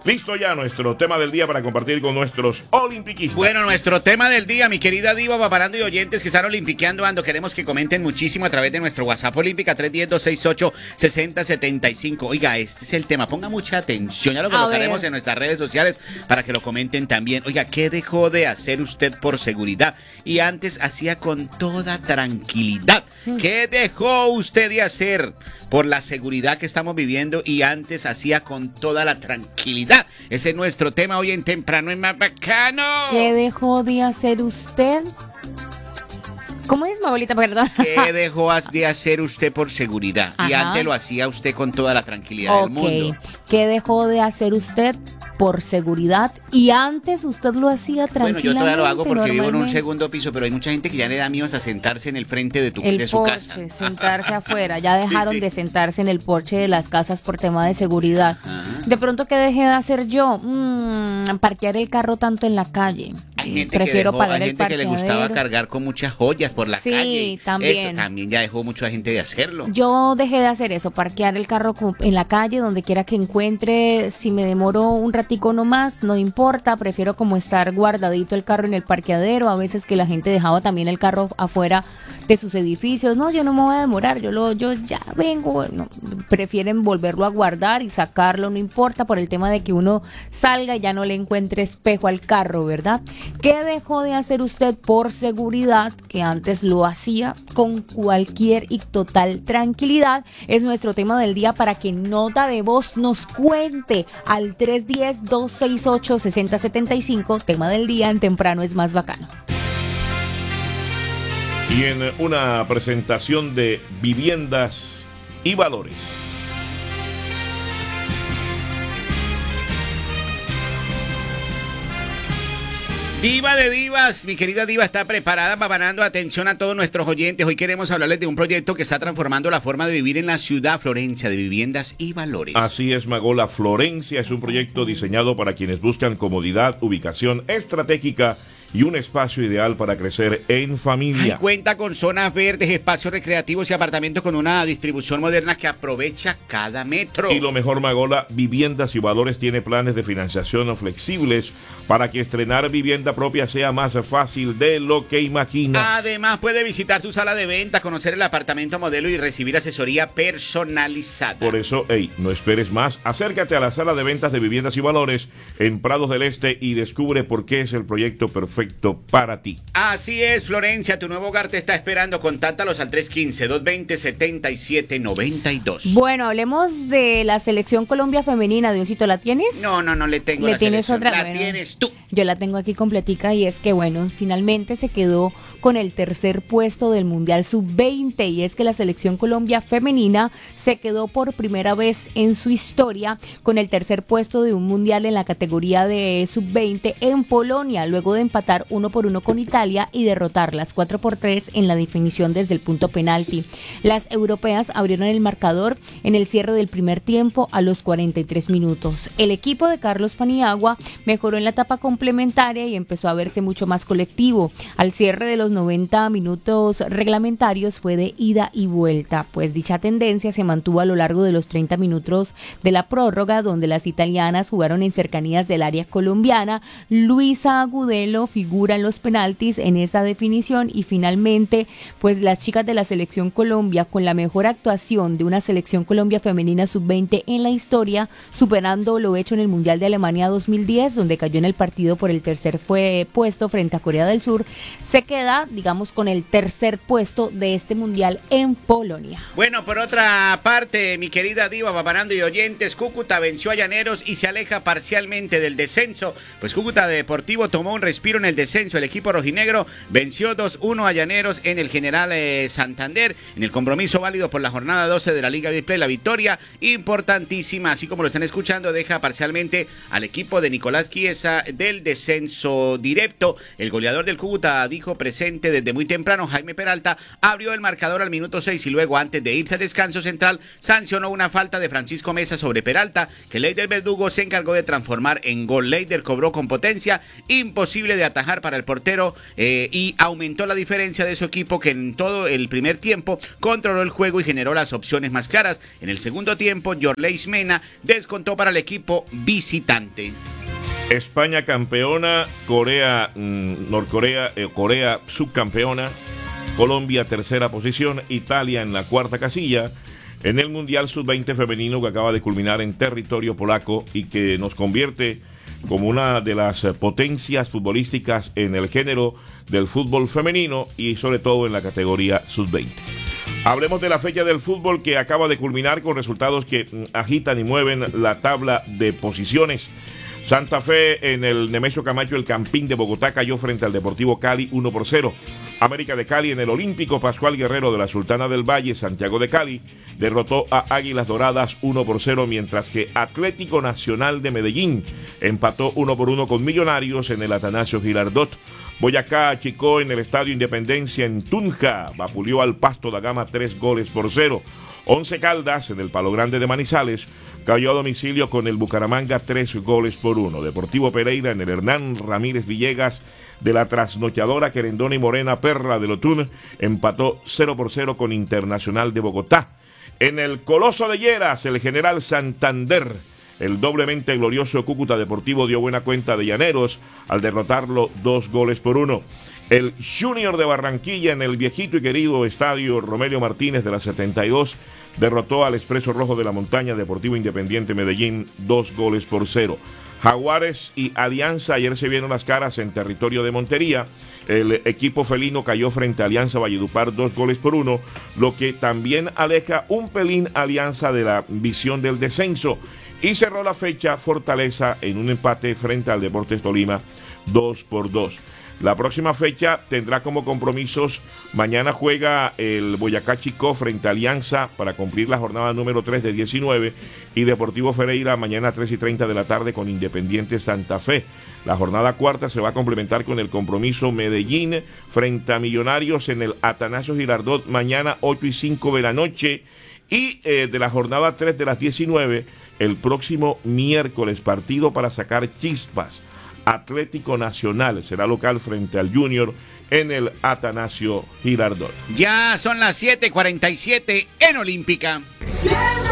Listo ya nuestro tema del día para compartir con nuestros olimpiquistas. Bueno, nuestro tema del día, mi querida diva, paparando y oyentes que están olimpiqueando, queremos que comenten muchísimo a través de nuestro WhatsApp olímpica 310-268-6075. Oiga, este es el tema, ponga mucha atención, ya lo colocaremos en nuestras redes sociales para que lo comenten también. Oiga, ¿qué dejó de hacer usted por seguridad y antes hacía con toda tranquilidad? ¿Qué dejó usted de hacer por la seguridad que estamos viviendo y antes hacía con toda la tranquilidad? Ese es nuestro tema hoy en Temprano es Más Bacano. ¿Qué dejó de hacer usted? ¿Cómo es, mi abuelita? Perdón. ¿Qué dejó de hacer usted por seguridad? Y antes lo hacía usted con toda la tranquilidad del mundo. ¿Qué dejó de hacer usted por seguridad y antes usted lo hacía tranquilamente? Bueno, yo todavía lo hago porque vivo en un segundo piso, pero hay mucha gente que ya le da miedo a sentarse en el frente de su casa. Sentarse afuera. Ya dejaron de sentarse en el porche de las casas por tema de seguridad. De pronto, ¿qué dejé de hacer yo? Parquear el carro tanto en la calle. Prefiero pagar el parqueadero. Hay gente que le gustaba cargar con muchas joyas por la calle. Sí, también. Eso también ya dejó mucha gente de hacerlo. Yo dejé de hacer eso, parquear el carro en la calle, donde quiera que encuentre. Si me demoro un ratico nomás, no importa. Prefiero como estar guardadito el carro en el parqueadero. A veces que la gente dejaba también el carro afuera de sus edificios. No, yo no me voy a demorar, yo ya vengo. No, prefieren volverlo a guardar y sacarlo, no importa, por el tema de que uno salga y ya no le encuentre espejo al carro, ¿verdad? ¿Qué dejó de hacer usted por seguridad que antes lo hacía con cualquier y total tranquilidad? Es nuestro tema del día para que nota de voz nos cuente al 310-268-6075. Tema del día en Temprano es Más Bacano. Y en una presentación de viviendas y valores. Diva de divas, mi querida diva está preparada, paparando. Atención a todos nuestros oyentes. Hoy queremos hablarles de un proyecto que está transformando la forma de vivir en la ciudad Florencia, de viviendas y valores. Así es, Magola. Florencia es un proyecto diseñado para quienes buscan comodidad, ubicación estratégica y un espacio ideal para crecer en familia. Cuenta con zonas verdes, espacios recreativos y apartamentos con una distribución moderna que aprovecha cada metro. Y lo mejor, Magola, Viviendas y Valores tiene planes de financiación flexibles para que estrenar vivienda propia sea más fácil de lo que imagina. Además, puede visitar su sala de venta, conocer el apartamento modelo y recibir asesoría personalizada. Por eso, no esperes más. Acércate a la sala de ventas de Viviendas y Valores en Prados del Este y descubre por qué es el proyecto perfecto para ti. Así es, Florencia, tu nuevo hogar te está esperando. Contáctalos al 315-220-7792. Bueno, hablemos de la selección Colombia femenina. Diosito, ¿la tienes? No le tengo. ¿Le tienes otra? La tienes tú. Yo la tengo aquí completica y es que, bueno, finalmente se quedó con el tercer puesto del Mundial Sub-20 y es que la selección Colombia femenina se quedó por primera vez en su historia con el tercer puesto de un Mundial en la categoría de Sub-20 en Polonia, luego de empatar 1-1 con Italia y derrotarlas 4-3 en la definición desde el punto penalti. Las europeas abrieron el marcador en el cierre del primer tiempo a los 43 minutos. El equipo de Carlos Paniagua mejoró en la etapa complementaria y empezó a verse mucho más colectivo. Al cierre de los 90 minutos reglamentarios fue de ida y vuelta, pues dicha tendencia se mantuvo a lo largo de los 30 minutos de la prórroga, donde las italianas jugaron en cercanías del área colombiana. Luisa Agudelo figura en los penaltis en esa definición y finalmente, pues las chicas de la selección Colombia, con la mejor actuación de una selección Colombia femenina sub-20 en la historia, superando lo hecho en el Mundial de Alemania 2010, donde cayó en el partido por el tercer puesto frente a Corea del Sur, se queda, digamos, con el tercer puesto de este Mundial en Polonia. Bueno, por otra parte, mi querida diva, paparando y oyentes, Cúcuta venció a Llaneros y se aleja parcialmente del descenso, pues Cúcuta Deportivo tomó un respiro en el descenso. El equipo rojinegro venció 2-1 a Llaneros en el General Santander, en el compromiso válido por la jornada 12 de la Liga Bitplay. La victoria importantísima, así como lo están escuchando, deja parcialmente al equipo de Nicolás Chiesa del descenso directo. El goleador del Cúcuta dijo presente desde muy temprano. Jaime Peralta abrió el marcador al minuto 6 y luego, antes de irse a descanso central, sancionó una falta de Francisco Mesa sobre Peralta, que Leider Verdugo se encargó de transformar en gol. Leider cobró con potencia, imposible de atacar atajar para el portero y aumentó la diferencia de su equipo, que en todo el primer tiempo controló el juego y generó las opciones más claras. En el segundo tiempo, Yorleis Mena descontó para el equipo visitante. España campeona, Corea subcampeona, Colombia tercera posición, Italia en la cuarta casilla en el Mundial Sub-20 femenino que acaba de culminar en territorio polaco y que nos convierte como una de las potencias futbolísticas en el género del fútbol femenino y sobre todo en la categoría Sub-20. Hablemos de la fecha del fútbol que acaba de culminar con resultados que agitan y mueven la tabla de posiciones. Santa Fe en el Nemesio Camacho, el Campín de Bogotá, cayó frente al Deportivo Cali 1-0. América de Cali en el Olímpico Pascual Guerrero de la Sultana del Valle, Santiago de Cali, derrotó a Águilas Doradas 1-0, mientras que Atlético Nacional de Medellín empató 1-1 con Millonarios en el Atanasio Girardot. Boyacá achicó en el Estadio Independencia en Tunja, vapuleó al Pasto da Gama 3-0. Once Caldas en el Palo Grande de Manizales cayó a domicilio con el Bucaramanga 3-1. Deportivo Pereira en el Hernán Ramírez Villegas de la trasnochadora Querendona y Morena Perla de Lotún empató 0-0 con Internacional de Bogotá. En el Coloso de Lleras, el General Santander, el doblemente glorioso Cúcuta Deportivo dio buena cuenta de Llaneros al derrotarlo 2-1. El Junior de Barranquilla en el viejito y querido estadio Romelio Martínez de la 72 derrotó al Expreso Rojo de la Montaña Deportivo Independiente Medellín 2-0. Jaguares y Alianza ayer se vieron las caras en territorio de Montería. El equipo felino cayó frente a Alianza Valledupar 2-1, lo que también aleja un pelín Alianza de la visión del descenso. Y cerró la fecha Fortaleza en un empate frente al Deportes Tolima 2-2. La próxima fecha tendrá como compromisos: mañana juega el Boyacá Chicó frente a Alianza para cumplir la jornada número 3 de 19 y Deportivo Ferreira mañana 3:30 de la tarde con Independiente Santa Fe. La jornada cuarta se va a complementar con el compromiso Medellín frente a Millonarios en el Atanasio Girardot mañana 8:05 de la noche y de la jornada 3 de las 19 el próximo miércoles, partido para sacar chispas. Atlético Nacional será local frente al Junior en el Atanasio Girardot. Ya son las 7:47 en Olímpica.